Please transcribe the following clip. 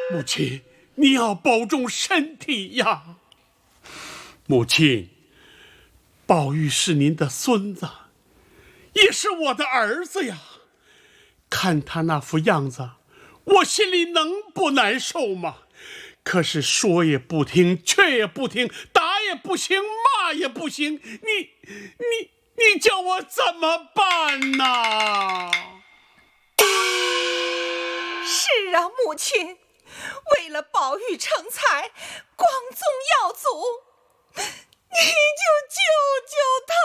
母亲，你要保重身体呀。母亲，宝玉是您的孙子，也是我的儿子呀。看他那副样子，我心里能不难受吗？可是说也不听，却也不听，打也不行，骂也不行，你叫我怎么办呢？ 是啊，母亲，为了宝玉成才，光宗耀祖，你就救救他